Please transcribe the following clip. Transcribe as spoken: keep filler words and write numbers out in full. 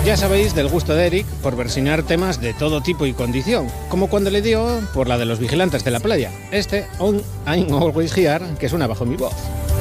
Ya sabéis del gusto de Eric por versionar temas de todo tipo y condición, como cuando le dio por la de los vigilantes de la playa, este On I'm Always Here, que suena bajo mi voz.